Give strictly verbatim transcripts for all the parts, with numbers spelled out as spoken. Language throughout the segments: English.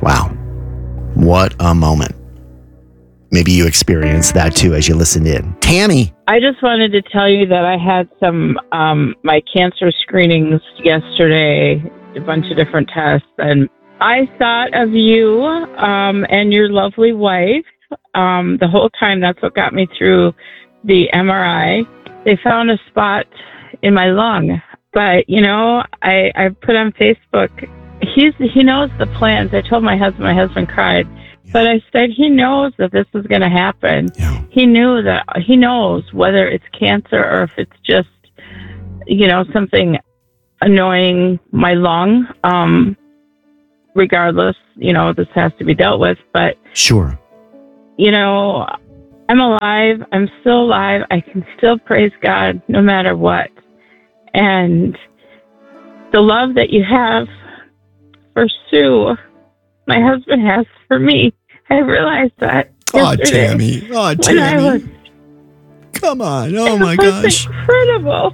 Wow. What a moment. Maybe you experienced that too as you listened in. Tammy. I just wanted to tell you that I had some, um, my cancer screenings yesterday, a bunch of different tests, and I thought of you um, and your lovely wife um, the whole time. That's what got me through the M R I. They found a spot in my lung, but, you know, I, I put on Facebook, he's he knows the plans. I told my husband, my husband cried. But I said, he knows that this is going to happen. Yeah. He knew that, he knows whether it's cancer or if it's just, you know, something annoying my lung. Um, regardless, you know, this has to be dealt with. But, sure. You know, I'm alive. I'm still alive. I can still praise God no matter what. And the love that you have for Sue, my husband has for me. I realized that Oh, yesterday. Tammy. Oh, When Tammy. I was, Come on. Oh, it my was gosh. incredible.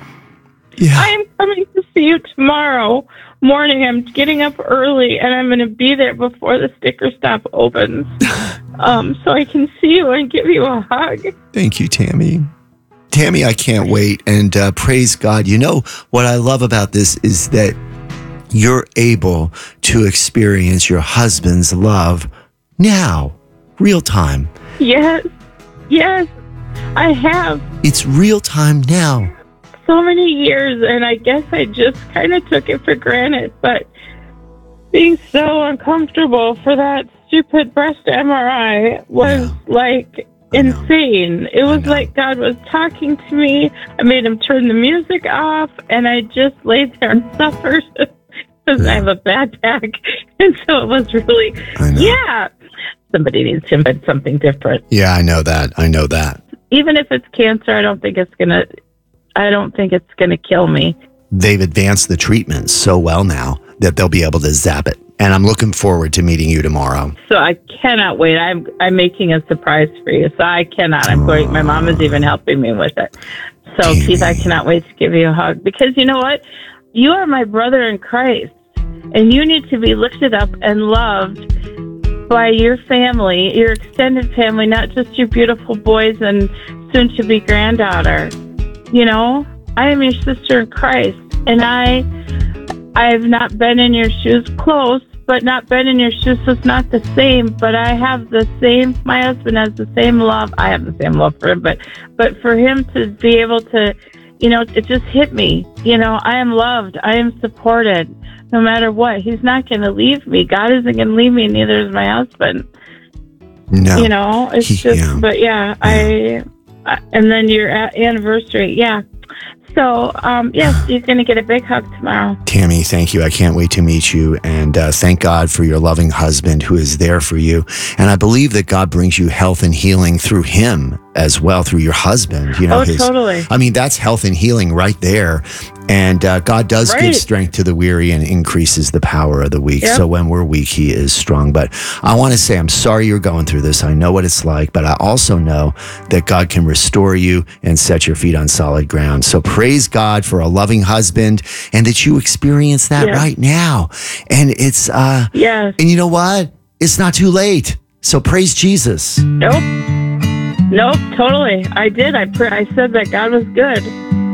Yeah. I am coming to see you tomorrow morning. I'm getting up early, and I'm going to be there before the sticker stop opens, um, so I can see you and give you a hug. Thank you, Tammy. Tammy, I can't wait. And uh, praise God. You know, what I love about this is that you're able to experience your husband's love now, real time. Yes, yes, I have It's real time now. so many years, and I guess I just kind of took it for granted, but being so uncomfortable for that stupid breast M R I was Yeah. like I know. insane. It was know. like God was talking to me. I made him turn the music off, and I just laid there and suffered because I have a bad back, and so it was really, I know. yeah, somebody needs to invent something different. Yeah, I know that. I know that. Even if it's cancer, I don't think it's gonna. I don't think it's gonna kill me. They've advanced the treatment so well now that they'll be able to zap it. And I'm looking forward to meeting you tomorrow. So I cannot wait. I'm I'm making a surprise for you. So I cannot. I'm going. My mom is even helping me with it. So Tammy. Keith, I cannot wait to give you a hug, because you know what? You are my brother in Christ, and you need to be lifted up and loved by your family, your extended family, not just your beautiful boys and soon-to-be granddaughter. You know, I am your sister in Christ, and I, I have not been in your shoes, close, but not been in your shoes, so it's not the same. But I have the same. My husband has the same love. I have the same love for him, but, but for him to be able to, you know, it just hit me. You know, I am loved. I am supported. No matter what, he's not going to leave me. God isn't going to leave me, neither is my husband. No. You know, it's He- just, yeah. but yeah, I, I, and then your a- anniversary, yeah. So, um, yes, you're going to get a big hug tomorrow. Tammy, thank you. I can't wait to meet you. And uh, thank God for your loving husband who is there for you. And I believe that God brings you health and healing through him as well, through your husband. You know, Oh, his, totally. I mean, that's health and healing right there. And uh, God does Right. give strength to the weary and increases the power of the weak. Yep. So when we're weak, he is strong. But I want to say, I'm sorry you're going through this. I know what it's like, but I also know that God can restore you and set your feet on solid ground. So praise God for a loving husband, and that you experience that Yes. right now. And it's, uh, Yes. and you know what? It's not too late. So praise Jesus. Nope. Nope, totally. I did. I, pr- I said that God was good.